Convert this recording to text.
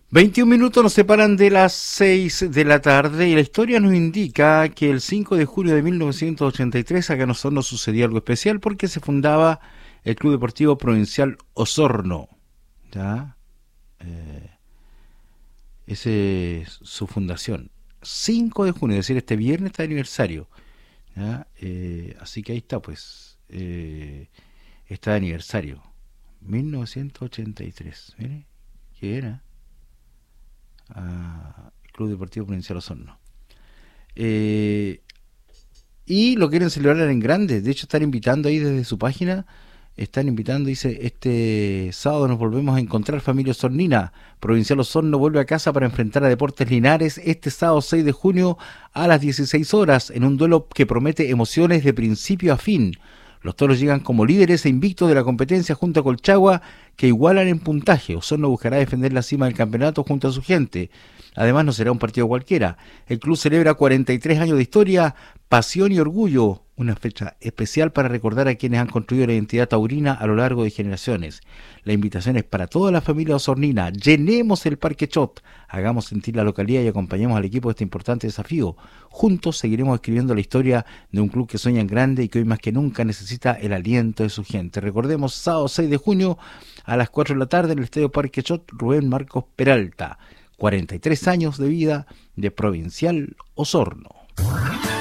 21 minutos nos separan de las 6 de la tarde y la historia nos indica que el 5 de julio de 1983 acá en Osorno sucedía algo especial porque se fundaba el Club Deportivo Provincial Osorno. ¿Ya? Ese es su fundación. 5 de junio, es decir, este viernes está de aniversario. ¿Ya? Así que ahí está, pues. Está de aniversario. 1983. Mire, ¿qué era? Club Deportivo Provincial Osorno. Y lo quieren celebrar en grande. De hecho, están invitando ahí desde su página. Están invitando, dice, este sábado nos volvemos a encontrar, familia osornina. Provincial Osorno vuelve a casa para enfrentar a Deportes Linares este sábado 6 de junio a las 16 horas en un duelo que promete emociones de principio a fin. Los toros llegan como líderes e invictos de la competencia junto a Colchagua, que igualan en puntaje. Osorno buscará defender la cima del campeonato junto a su gente. Además, no será un partido cualquiera. El club celebra 43 años de historia, pasión y orgullo. Una fecha especial para recordar a quienes han construido la identidad taurina a lo largo de generaciones. La invitación es para toda la familia osornina. Llenemos el Parque Chot, hagamos sentir la localidad y acompañemos al equipo de este importante desafío. Juntos seguiremos escribiendo la historia de un club que sueña en grande y que hoy más que nunca necesita el aliento de su gente. Recordemos, sábado 6 de junio a las 4 de la tarde en el Estadio Parque Chot, Rubén Marcos Peralta. 43 años de vida de Provincial Osorno.